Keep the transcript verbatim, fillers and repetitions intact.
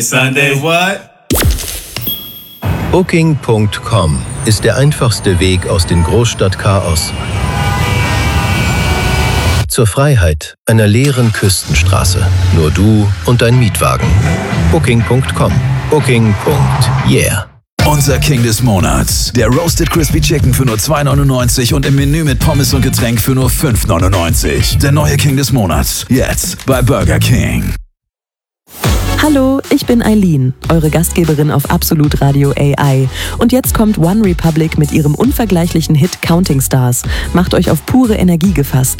Sunday what? Booking Punkt com ist der einfachste Weg aus dem Großstadtchaos zur Freiheit einer leeren Küstenstraße. Nur du und dein Mietwagen. Booking Punkt com. Booking. Yeah. Unser King des Monats. Der Roasted Crispy Chicken für nur zwei neunundneunzig und im Menü mit Pommes und Getränk für nur fünf neunundneunzig. Der neue King des Monats. Jetzt bei Burger King. Hallo, ich bin Eileen, eure Gastgeberin auf Absolut Radio A I. Und jetzt kommt One Republic mit ihrem unvergleichlichen Hit Counting Stars. Macht euch auf pure Energie gefasst.